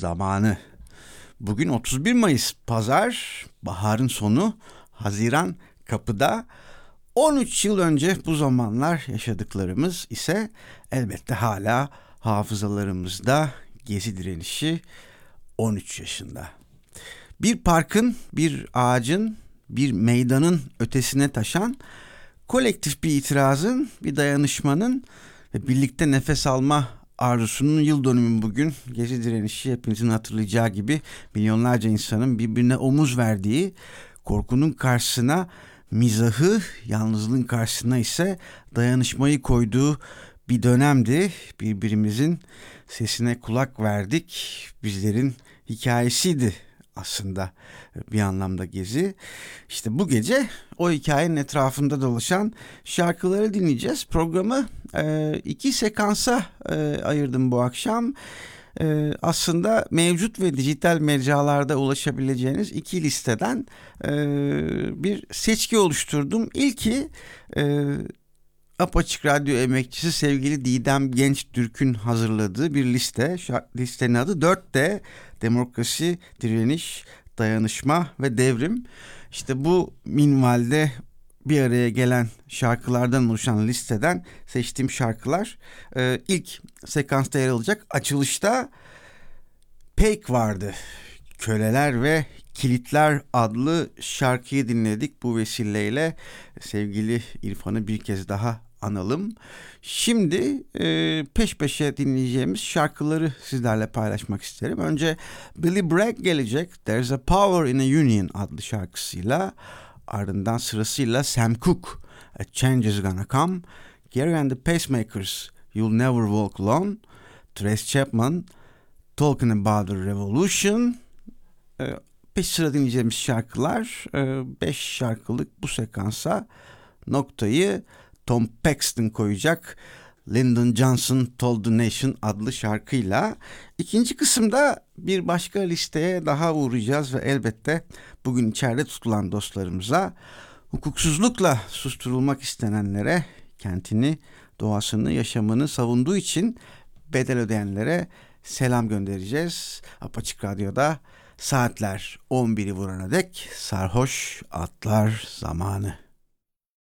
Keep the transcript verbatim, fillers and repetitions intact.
zamanı. Bugün otuz bir Mayıs Pazar, baharın sonu, Haziran kapıda. on üç yıl önce bu zamanlar yaşadıklarımız ise elbette hala hafızalarımızda. Gezi direnişi on üç yaşında. Bir parkın, bir ağacın, bir meydanın ötesine taşan kolektif bir itirazın, bir dayanışmanın ve birlikte nefes alma arzusunun yıl dönümü bugün. Gezi direnişi hepinizin hatırlayacağı gibi milyonlarca insanın birbirine omuz verdiği, korkunun karşısına mizahı, yalnızlığın karşısına ise dayanışmayı koyduğu bir dönemdi. Birbirimizin sesine kulak verdik. Bizlerin hikayesiydi aslında bir anlamda Gezi. İşte bu gece o hikayenin etrafında dolaşan şarkıları dinleyeceğiz. Programı e, iki sekansa e, ayırdım bu akşam. E, aslında mevcut ve dijital mecralarda ulaşabileceğiniz iki listeden e, bir seçki oluşturdum. İlki e, Apaçık Radyo emekçisi sevgili Didem Gençtürk'ün hazırladığı bir liste. Listenin adı dört D: Demokrasi, Direniş, Dayanışma ve Devrim. İşte bu minvalde bir araya gelen şarkılardan oluşan listeden seçtiğim şarkılar e, ilk sekansta yer alacak. Açılışta Peik vardı. Köleler ve Kilitler adlı şarkıyı dinledik. Bu vesileyle sevgili İrfan'ı bir kez daha analım. Şimdi e, peş peşe dinleyeceğimiz şarkıları sizlerle paylaşmak isterim. Önce Billy Bragg gelecek. There's a Power in a Union adlı şarkısıyla. Ardından sırasıyla Sam Cooke, A Change is Gonna Come. Gary and the Pacemakers, You'll Never Walk Alone. Trace Chapman, Talking About the Revolution. E, Peş sıra dinleyeceğimiz şarkılar, beş şarkılık bu sekansa noktayı Tom Paxton koyacak. Lyndon Johnson Told the Nation adlı şarkıyla. İkinci kısımda bir başka listeye daha uğrayacağız ve elbette bugün içeride tutulan dostlarımıza, hukuksuzlukla susturulmak istenenlere, kentini, doğasını, yaşamını savunduğu için bedel ödeyenlere selam göndereceğiz. Apaçık Radyo'da saatler on biri vurana dek sarhoş atlar zamanı.